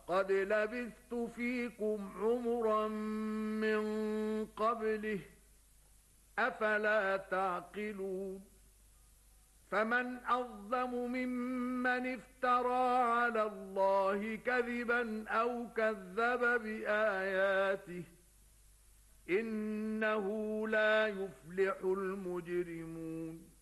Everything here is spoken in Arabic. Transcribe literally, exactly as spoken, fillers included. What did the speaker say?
لقد لبثت فيكم عمرا من قبله أفلا تعقلون فمن أظلم ممن افترى على الله كذبا أو كذب بآياته إنه لا يفلح المجرمون